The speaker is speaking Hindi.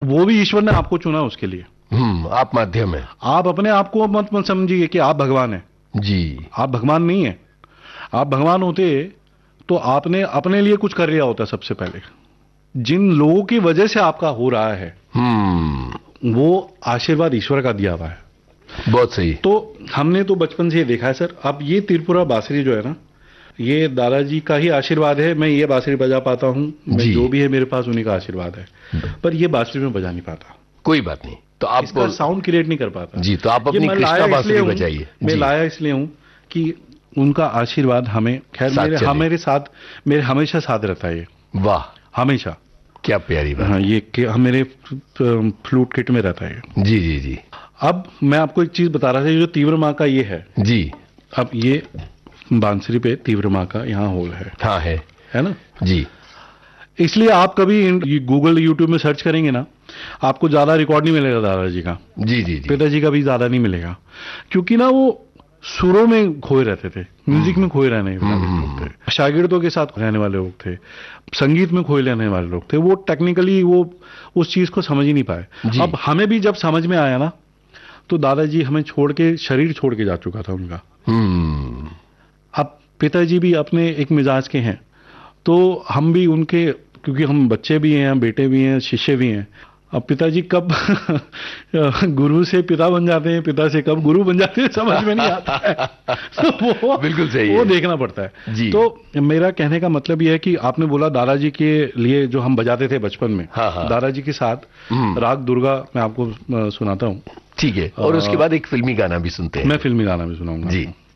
वो भी ईश्वर ने आपको चुना उसके लिए। आप माध्यम है। आप अपने आप को मत समझिए कि आप भगवान हैं। जी। आप भगवान नहीं है। आप भगवान होते तो आपने अपने लिए कुछ कर लिया होता सबसे पहले। जिन लोगों की वजह से आपका हो रहा है वो आशीर्वाद ईश्वर का दिया हुआ है। बहुत सही। तो हमने तो बचपन से ये देखा है सर। अब ये त्रिपुरा बांसुरी जो है ना, ये दादाजी का ही आशीर्वाद है। मैं ये बांसुरी बजा पाता हूँ। मैं जो भी है मेरे पास उन्हीं का आशीर्वाद है। पर ये बांसुरी में बजा नहीं पाता। कोई बात नहीं, तो आप इसका साउंड क्रिएट नहीं कर पाता। जी, तो आप अपनी कृष्णा बांसुरी बजाइए। मैं लाया इसलिए हूँ कि उनका आशीर्वाद हमें खैर मेरे साथ मेरे हमेशा साथ रहता है ये। वाह, हमेशा। क्या प्यारी बात। हाँ, ये मेरे फ्लूट किट में रहता है। जी जी जी। अब मैं आपको एक चीज बता रहा था, जो तीव्र माँ का ये है जी। अब ये बांसुरी पे तीव्र माँ का यहाँ होल है। हाँ है ना जी। इसलिए आप कभी गूगल यूट्यूब में सर्च करेंगे ना, आपको ज्यादा रिकॉर्ड नहीं मिलेगा दादाजी का। जी जी जी। पिताजी का भी ज्यादा नहीं मिलेगा, क्योंकि ना वो सुरों में खोए रहते थे, म्यूजिक में खोए रहने वाले लोग थे, शागिर्दों के साथ रहने वाले लोग थे, संगीत में खोए रहने वाले लोग थे। वो टेक्निकली वो उस चीज को समझ ही नहीं पाए। अब हमें भी जब समझ में आया ना, तो दादाजी हमें छोड़ के, शरीर छोड़ के जा चुका था उनका। अब पिताजी भी अपने एक मिजाज के हैं, तो हम भी उनके, क्योंकि हम बच्चे भी हैं, बेटे भी हैं, शिष्य भी हैं। अब पिताजी कब गुरु से पिता बन जाते हैं, पिता से कब गुरु बन जाते हैं, समझ में नहीं आता है। तो वो बिल्कुल सही वो देखना पड़ता है जी। तो मेरा कहने का मतलब ये है कि आपने बोला दादाजी के लिए जो हम बजाते थे बचपन में, दादाजी के साथ राग दुर्गा मैं आपको सुनाता हूँ। ठीक है, और उसके बाद एक फिल्मी गाना भी सुनते हैं। मैं फिल्मी गाना भी सुनाऊंगा जी।